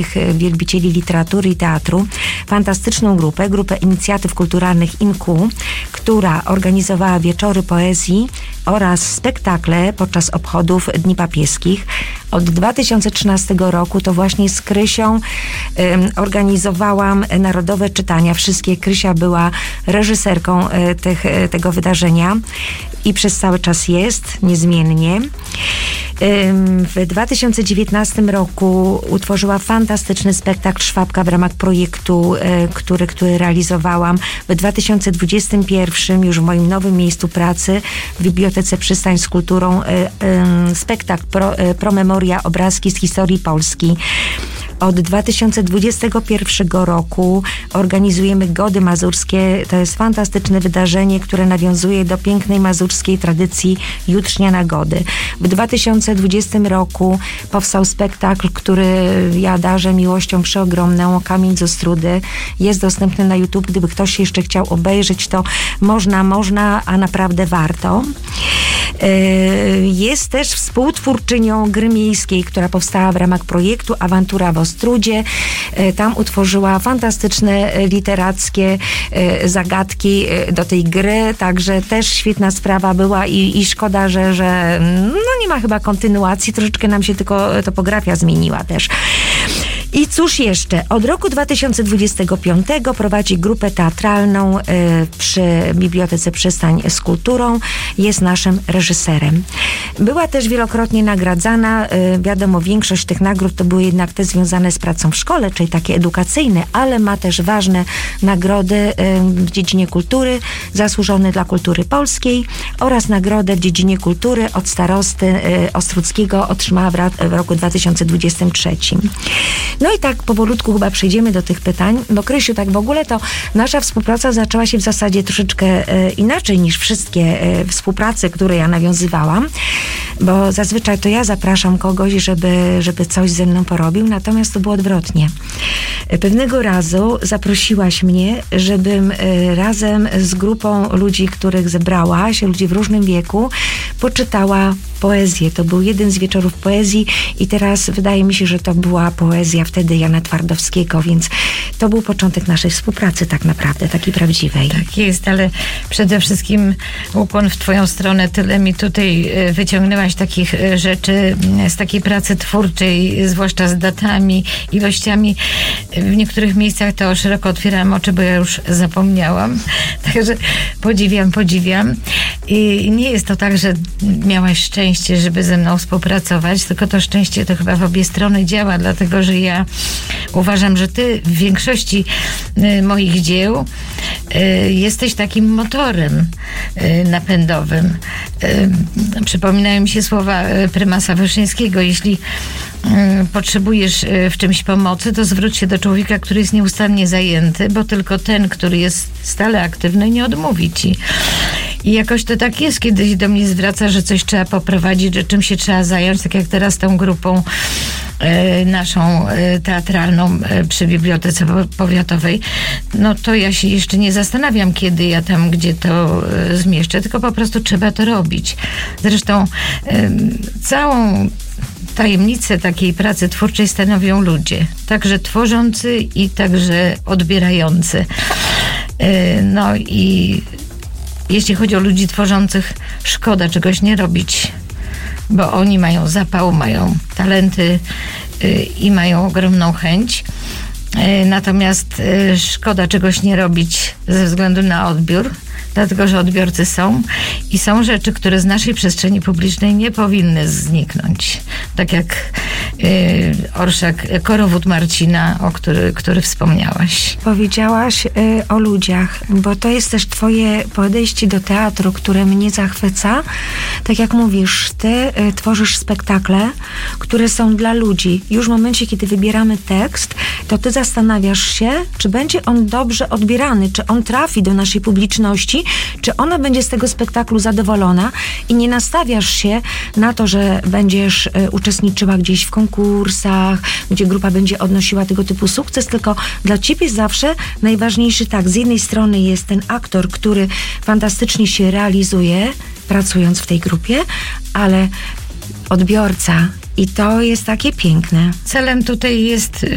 młodych wielbicieli literatury i teatru fantastyczną grupę inicjatyw kulturalnych INKU, która organizowała wieczory poezji oraz spektakle podczas obchodów Dni Papieskich. Od 2013 roku to właśnie z Krysią organizowałam narodowe czytania. Krysia była reżyserką tego wydarzenia i przez cały czas jest, niezmiennie. W 2019 roku utworzyła fantastyczny spektakl Szwabka w ramach projektu, który realizowałam. W 2021 już w moim nowym miejscu pracy w Bibliotece Przystań z Kulturą spektakl Promemoria, obrazki z historii Polski. Od 2021 roku organizujemy Gody Mazurskie. To jest fantastyczne wydarzenie, które nawiązuje do pięknej mazurskiej tradycji jutrznia na Gody. W 2020 roku powstał spektakl, który ja darzę miłością przeogromną, Kamień z Ostródy. Jest dostępny na YouTube. Gdyby ktoś jeszcze chciał obejrzeć, to można, a naprawdę warto. Jest też współtwórczynią Gry Miejskiej, która powstała w ramach projektu Awantura w Ostródzie. Tam utworzyła fantastyczne literackie zagadki do tej gry, także też świetna sprawa była i szkoda, że nie ma chyba kontynuacji, troszeczkę nam się tylko topografia zmieniła też. I cóż jeszcze? Od roku 2025 prowadzi grupę teatralną przy Bibliotece Przystań z Kulturą. Jest naszym reżyserem. Była też wielokrotnie nagradzana. Wiadomo, większość tych nagród to były jednak te związane z pracą w szkole, czyli takie edukacyjne, ale ma też ważne nagrody w dziedzinie kultury, zasłużony dla kultury polskiej oraz nagrodę w dziedzinie kultury od starosty Ostródzkiego otrzymała w roku 2023. No i tak powolutku chyba przejdziemy do tych pytań, bo Krysiu, tak w ogóle to nasza współpraca zaczęła się w zasadzie troszeczkę inaczej niż wszystkie współprace, które ja nawiązywałam, bo zazwyczaj to ja zapraszam kogoś, żeby coś ze mną porobił, natomiast to było odwrotnie. Pewnego razu zaprosiłaś mnie, żebym razem z grupą ludzi, których zebrałaś, ludzi w różnym wieku, poczytała poezję. To był jeden z wieczorów poezji i teraz wydaje mi się, że to była poezja wtedy Jana Twardowskiego, więc to był początek naszej współpracy tak naprawdę, takiej prawdziwej. Tak jest, ale przede wszystkim ukłon w twoją stronę. Tyle mi tutaj wyciągnęłaś takich rzeczy z takiej pracy twórczej, zwłaszcza z datami, ilościami. W niektórych miejscach to szeroko otwierałam oczy, bo ja już zapomniałam. Także podziwiam. I nie jest to tak, że miałaś szczęście, żeby ze mną współpracować, tylko to szczęście to chyba w obie strony działa, dlatego że ja uważam, że ty w większości moich dzieł jesteś takim motorem napędowym. Przypominają mi się słowa prymasa Wyszyńskiego: jeśli potrzebujesz w czymś pomocy, to zwróć się do człowieka, który jest nieustannie zajęty, bo tylko ten, który jest stale aktywny, nie odmówi ci. I jakoś to tak jest, kiedy się do mnie zwraca, że coś trzeba poprowadzić, że czym się trzeba zająć, tak jak teraz tą grupą naszą teatralną przy Bibliotece Powiatowej, no to ja się jeszcze nie zastanawiam, kiedy ja tam, gdzie to zmieszczę, tylko po prostu trzeba to robić. Zresztą całą tajemnicę takiej pracy twórczej stanowią ludzie, także tworzący i także odbierający. No i jeśli chodzi o ludzi tworzących, szkoda czegoś nie robić, bo oni mają zapał, mają talenty i mają ogromną chęć. Natomiast szkoda czegoś nie robić ze względu na odbiór, dlatego że odbiorcy są i są rzeczy, które z naszej przestrzeni publicznej nie powinny zniknąć. Tak jak orszak, korowód Marcina, który wspomniałaś. Powiedziałaś o ludziach, bo to jest też twoje podejście do teatru, które mnie zachwyca. Tak jak mówisz, ty tworzysz spektakle, które są dla ludzi. Już w momencie, kiedy wybieramy tekst, to ty zastanawiasz się, czy będzie on dobrze odbierany, czy on trafi do naszej publiczności, czy ona będzie z tego spektaklu zadowolona i nie nastawiasz się na to, że będziesz uczestniczyła gdzieś w konkursach, gdzie grupa będzie odnosiła tego typu sukces, tylko dla ciebie zawsze najważniejszy z jednej strony jest ten aktor, który fantastycznie się realizuje, pracując w tej grupie, ale odbiorca. I to jest takie piękne. Celem tutaj jest